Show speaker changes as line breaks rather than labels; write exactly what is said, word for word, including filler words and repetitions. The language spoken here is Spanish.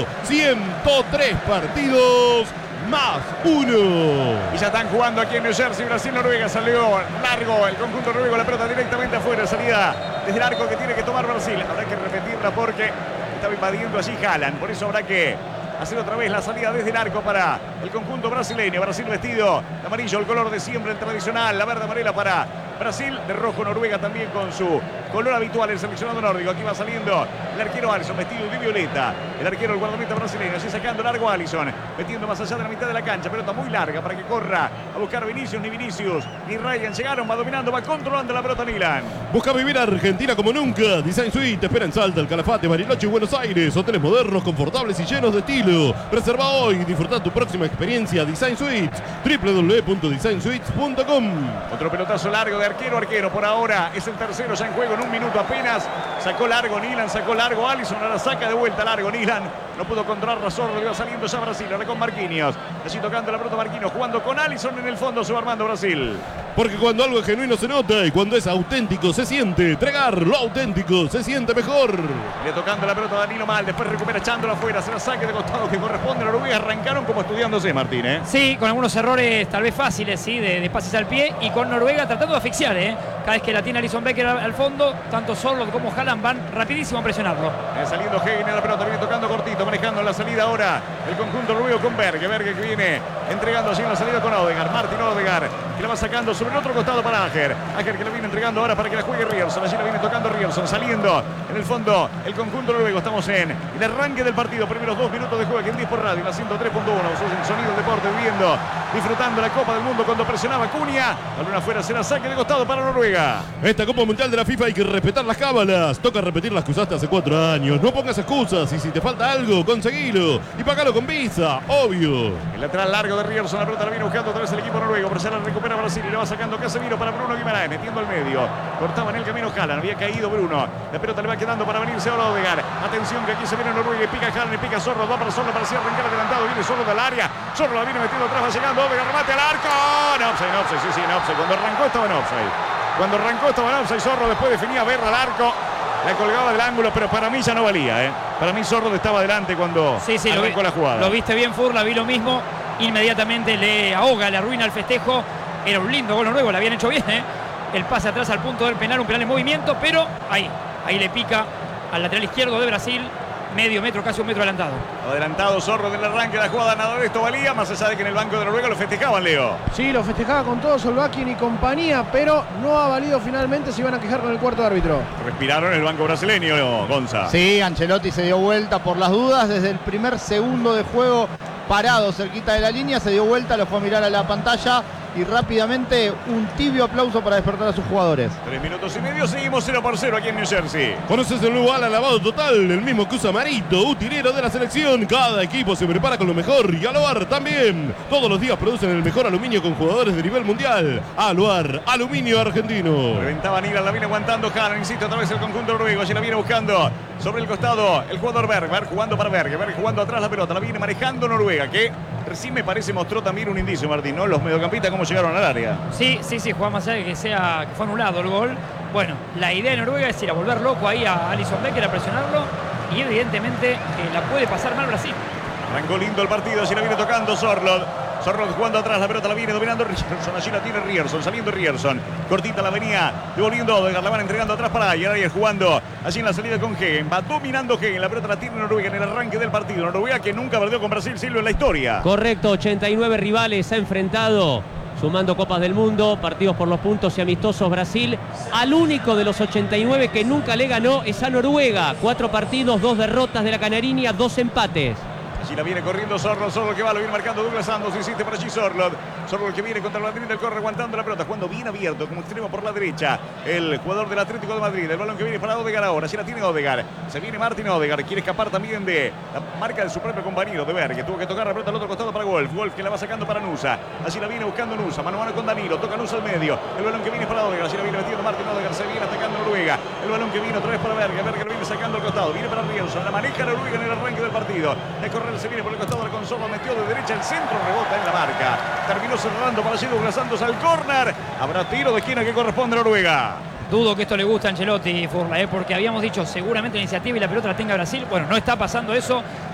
ciento tres partidos más uno.
Y ya están jugando aquí en New Jersey, Brasil, Noruega. Salió largo el conjunto noruego, la pelota directamente afuera. Salida desde el arco que tiene que tomar Brasil. Habrá que repetirla porque estaba invadiendo allí Haaland. Por eso habrá que hacer otra vez la salida desde el arco para el conjunto brasileño. Brasil vestido de amarillo, el color de siempre, el tradicional, la verde amarela para Brasil, de rojo Noruega también con su color habitual, el seleccionado nórdico. Aquí va saliendo el arquero Alisson vestido de violeta, el arquero, el guardameta brasileño, así sacando largo Alisson, metiendo más allá de la mitad de la cancha, pelota muy larga para que corra a buscar Vinicius, ni Vinicius ni Ryan llegaron, va dominando, va controlando la pelota Milan.
Busca vivir Argentina como nunca. Design Suite te espera en Salta, El Calafate, Bariloche y Buenos Aires. Hoteles modernos, confortables y llenos de estilo. Reserva hoy y disfruta tu próxima experiencia. Design Suites, doble u doble u doble u punto design suites punto com.
Otro pelotazo largo de arquero, arquero. Por ahora es el tercero ya en juego en un minuto apenas. Sacó largo Nilan, sacó largo Alisson, ahora saca de vuelta largo Nilan. No pudo controlar Razor, lo iba saliendo ya Brasil, ahora con Marquinhos. Allí tocando la pelota Marquinhos, jugando con Alisson en el fondo, se va armando Brasil.
Porque cuando algo es genuino se nota y cuando es auténtico se siente. Tregar, lo auténtico se siente mejor.
Le tocando la pelota a Danilo mal, después recupera echándola afuera, se la saque de costado que corresponde a Noruega. Arrancaron como estudiándose, Martín, ¿eh?
Sí, con algunos errores tal vez fáciles, sí, de, de pases al pie, y con Noruega tratando de asfixiar, ¿eh? Cada vez que la tiene Alisson Becker al, al fondo, tanto Sorloth como Haaland van rapidísimo a presionarlo.
Eh, saliendo Hagen en la pelota, viene tocando cortito, manejando la salida ahora el conjunto noruego con Berge. Berge que viene entregando así en la salida con Odegaard. Martin Odegaard que la va sacando sobre el otro costado para Ajer. Ajer que la viene entregando ahora para que la juegue Ryerson. Allí la viene tocando Ryerson, saliendo en el fondo el conjunto noruego. Estamos en el arranque del partido, primeros dos minutos de juego aquí en diez por radio, en la ciento tres punto uno. En Sonido Deporte, viviendo, disfrutando la Copa del Mundo cuando presionaba Cunha. Balón afuera, será saque de costado para Noruega.
Esta Copa Mundial de la FIFA hay que respetar las cábalas. Toca repetir las que usaste hace cuatro años. No pongas excusas y si te falta algo, conseguilo. Y pagalo con Visa, obvio.
El lateral largo de Ryerson, la pelota la viene buscando otra vez el equipo noruego. Pero se la recupera Brasil y la va sacando Casemiro para Bruno Guimaraes, metiendo al medio. Cortaba en el camino Haaland, había caído Bruno. La pelota le va quedando para venirse ahora Odegaard. Atención que aquí se viene Noruega y pica Haaland y pica Sorloth. Va para Sorloth para así arrancar adelantado. Viene Sorloth del área. Sorloth la viene metiendo atrás, va llegando Odegaard, remate al arco. No offside, no offside, sí, sí, no offside. Cuando arrancó estaba en offside. Cuando arrancó estaba en offside. Sorloth después definía Berra al arco. La colgaba del ángulo, pero para mí ya no valía, ¿eh? Para mí Sorloth estaba adelante cuando
sí, sí,
arrancó
lo vi,
la jugada.
Lo viste bien, Furla, vi lo mismo. Inmediatamente le ahoga, le arruina el festejo. Era un lindo gol noruego, lo habían hecho bien, ¿eh? El pase atrás al punto del penal, un penal en movimiento, pero ahí, ahí le pica al lateral izquierdo de Brasil. Medio metro, casi un metro adelantado.
Adelantado Sorloth en el arranque de la jugada, nada de esto valía, más allá de que en el banco de Noruega lo festejaban, Leo.
Sí, lo festejaba con todo Solbakken y compañía, pero no ha valido finalmente, se iban a quejar con el cuarto árbitro.
Respiraron el banco brasileño, Gonza.
Sí, Ancelotti se dio vuelta por las dudas, desde el primer segundo de juego parado cerquita de la línea, se dio vuelta, lo fue a mirar a la pantalla y rápidamente un tibio aplauso para despertar a sus jugadores.
Tres minutos y medio, seguimos cero por cero aquí en New Jersey.
¿Conoces el nuevo ala lavado total? El mismo que usa Marito, utilero de la selección. Cada equipo se prepara con lo mejor y Aluar también. Todos los días producen el mejor aluminio con jugadores de nivel mundial. Aluar, aluminio argentino.
Reventaba Nilan, la viene aguantando Haaland, insiste otra vez el conjunto noruego. Allí la viene buscando sobre el costado el jugador Berg. Berg jugando para Berg, Berg jugando atrás la pelota, la viene manejando Noruega, que recién me parece mostró también un indicio, Martín, ¿no? Los mediocampistas cómo llegaron al área.
Sí, sí, sí, Juan, más allá de que sea que fue anulado el gol. Bueno, la idea de Noruega es ir a volver loco ahí a Alisson Becker, a presionarlo, y evidentemente eh, la puede pasar mal Brasil.
Arrancó lindo el partido, así la viene tocando Sorloth. Sorloth jugando atrás, la pelota la viene dominando Ryerson. Allí la tiene Ryerson, saliendo Ryerson. Cortita la venía devolviendo Odegaard, la van entregando atrás para Ayer. Ayer jugando allí en la salida con Hagen. Va dominando Hagen, la pelota la tiene Noruega en el arranque del partido. Noruega que nunca perdió con Brasil, Silvio, en la historia.
Correcto, ochenta y nueve rivales ha enfrentado, sumando Copas del Mundo, partidos por los puntos y amistosos. Brasil, al único de los ochenta y nueve que nunca le ganó es a Noruega. Cuatro partidos, dos derrotas de la Canariña, dos empates.
Allí la viene corriendo Sorloth, Sorloth que va, lo viene marcando Douglas Santos, insiste por allí Sorloth. Sorloth que viene contra el Madrid del corre, aguantando la pelota, jugando bien abierto como extremo por la derecha. El jugador del Atlético de Madrid, el balón que viene para Odegaard ahora, allí la tiene Odegaard. Se viene Martin Odegaard, quiere escapar también de la marca de su propio compañero de Berg, que tuvo que tocar la pelota al otro costado para Wolf. Wolf que la va sacando para Nusa. Allí la viene buscando Nusa, mano a mano con Danilo, toca Nusa al medio. El balón que viene para Odegaard, allí la viene metiendo Martin Odegaard, se viene atacando Noruega. El balón que viene otra vez para Berg, Berg lo viene sacando al costado, viene para Ryerson, la maneja Noruega en el arranque del partido. De correr se viene por el costado de la consola, metió de derecha el centro, rebota en la marca. Terminó cerrando para allí Douglas Santos al córner. Habrá tiro de esquina que corresponde a Noruega.
Dudo que esto le guste a Ancelotti, Furla, ¿eh? Porque habíamos dicho seguramente la iniciativa y la pelota la tenga Brasil. Bueno, no está pasando eso.